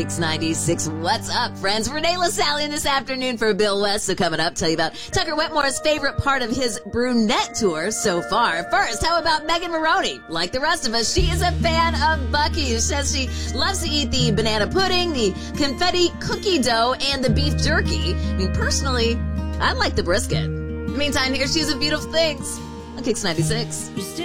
696. What's up, friends? Renee LaSalle in this afternoon for Bill West. So coming up, tell you about Tucker Wetmore's favorite part of his brunette tour so far. First, how about Megan Maroney? Like the rest of us, she is a fan of Buc-ee's. Says she loves to eat the banana pudding, the confetti cookie dough, and the beef jerky. I mean, personally, I like the brisket. Meantime, here she's a beautiful things on Kicks 96.